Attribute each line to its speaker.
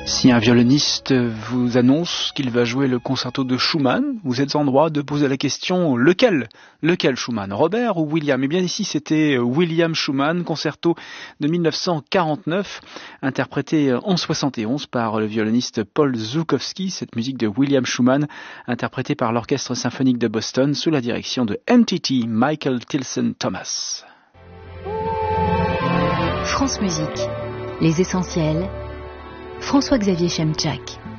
Speaker 1: Si un violoniste vous annonce qu'il va jouer le concerto de Schumann, vous êtes en droit de poser la question lequel Schumann, Robert ou William? Eh bien ici c'était William Schumann, concerto de 1949, interprété en 71 par le violoniste Paul Żułkowski. Cette musique de William Schumann, interprétée par l'Orchestre symphonique de Boston sous la direction de MTT, Michael Tilson Thomas.
Speaker 2: France Musique, les essentiels. François-Xavier Chemczak.